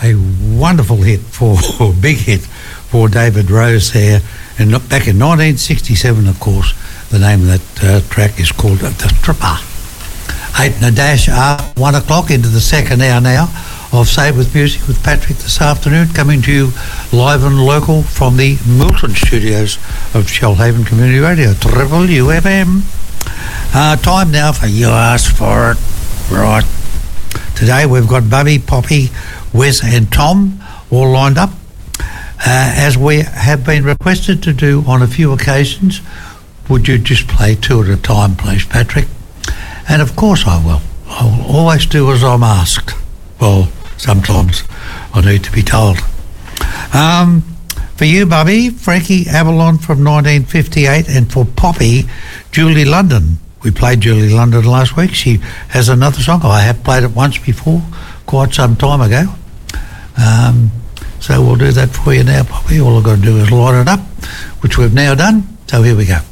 a wonderful hit big hit for David Rose there. And back in 1967, of course, the name of that track is called The Stripper. 8 and a dash after 1 o'clock into the second hour now of Save With Music with Patrick this afternoon, coming to you live and local from the Milton studios of Shoalhaven Community Radio, Triple UFM. Time now for You Asked For It. Right. Today we've got Bubby, Poppy, Wes and Tom all lined up. As we have been requested to do on a few occasions, would you just play two at a time, please, Patrick? And of course I will. I will always do as I'm asked. Well, sometimes I need to be told. For you, Bubby, Frankie Avalon from 1958, and for Poppy, Julie London. We played Julie London last week. She has another song. I have played it once before, quite some time ago. So we'll do that for you now, Poppy. All I've got to do is line it up, which we've now done. So here we go.